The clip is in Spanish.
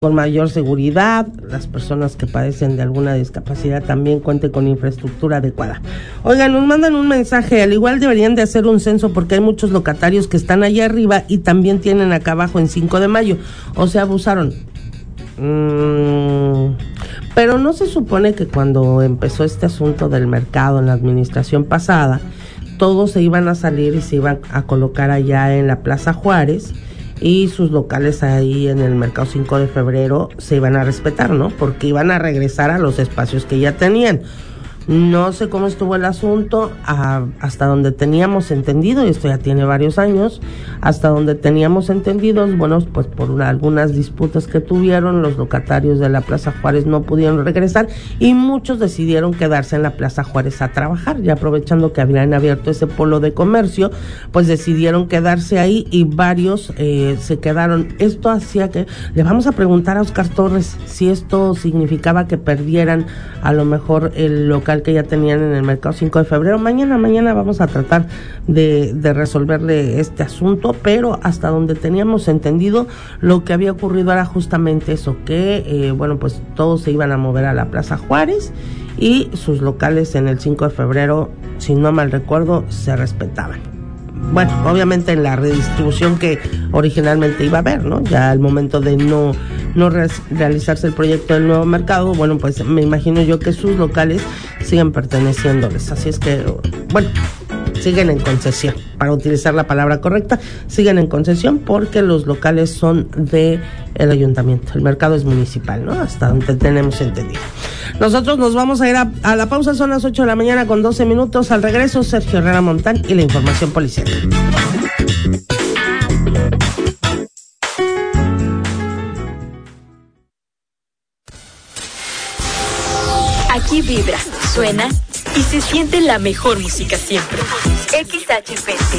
con mayor seguridad, las personas que padecen de alguna discapacidad también cuenten con infraestructura adecuada. Oigan, nos mandan un mensaje, al igual deberían de hacer un censo porque hay muchos locatarios que están allá arriba y también tienen acá abajo en 5 de mayo, o sea, abusaron. Pero no se supone que cuando empezó este asunto del mercado en la administración pasada, todos se iban a salir y se iban a colocar allá en la Plaza Juárez, y sus locales ahí en el Mercado 5 de Febrero se iban a respetar, ¿no? Porque iban a regresar a los espacios que ya tenían. No sé cómo estuvo el asunto, hasta donde teníamos entendido, y esto ya tiene varios años, hasta donde teníamos entendido, bueno, pues por algunas disputas que tuvieron, los locatarios de la Plaza Juárez no pudieron regresar y muchos decidieron quedarse en la Plaza Juárez a trabajar, ya aprovechando que habían abierto ese polo de comercio, pues decidieron quedarse ahí y varios se quedaron. Esto hacía que, le vamos a preguntar a Oscar Torres si esto significaba que perdieran a lo mejor el local que ya tenían en el Mercado 5 de Febrero. Mañana vamos a tratar de resolverle este asunto, pero hasta donde teníamos entendido, lo que había ocurrido era justamente eso, que bueno, pues todos se iban a mover a la Plaza Juárez y sus locales en el 5 de febrero, si no mal recuerdo, se respetaban. Bueno, obviamente en la redistribución que originalmente iba a haber, ¿no? Ya al momento de no realizarse el proyecto del nuevo mercado, bueno, pues me imagino yo que sus locales siguen perteneciéndoles. Así es que, bueno, siguen en concesión, para utilizar la palabra correcta, siguen en concesión porque los locales son de el ayuntamiento, el mercado es municipal, ¿no? Hasta donde tenemos entendido. Nosotros nos vamos a ir a la pausa, son las 8 de la mañana con 12 minutos. Al regreso, Sergio Herrera Montán y la información policial. Aquí vibra, suena y se siente la mejor música siempre. XHPT